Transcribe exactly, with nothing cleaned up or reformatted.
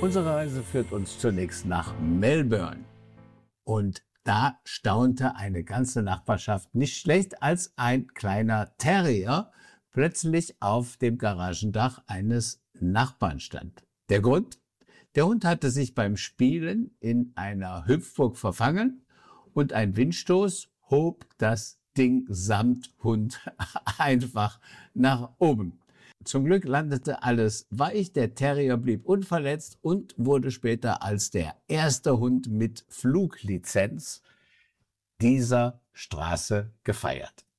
Unsere Reise führt uns zunächst nach Melbourne. Und da staunte eine ganze Nachbarschaft nicht schlecht, als ein kleiner Terrier plötzlich auf dem Garagendach eines Nachbarn stand. Der Grund? Der Hund hatte sich beim Spielen in einer Hüpfburg verfangen und ein Windstoß hob das Ding samt Hund einfach nach oben. Zum Glück landete alles weich, der Terrier blieb unverletzt und wurde später als der erste Hund mit Fluglizenz dieser Straße gefeiert.